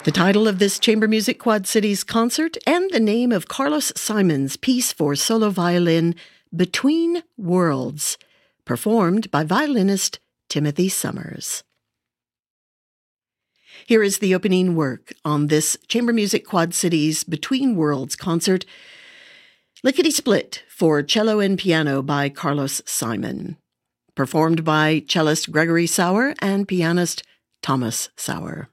The title of this Chamber Music Quad Cities concert and the name of Carlos Simon's piece for solo violin, Between Worlds, performed by violinist Timothy Summers. Here is the opening work on this Chamber Music Quad Cities Between Worlds concert, Lickety Split for cello and piano by Carlos Simon, performed by cellist Gregory Sauer and pianist Thomas Sauer.